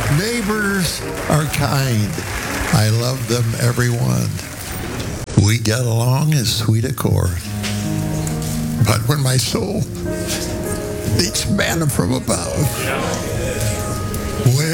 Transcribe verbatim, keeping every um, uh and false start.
Neighbors are kind. I love them, everyone. We get along as sweet accord. But when my soul needs manna from above,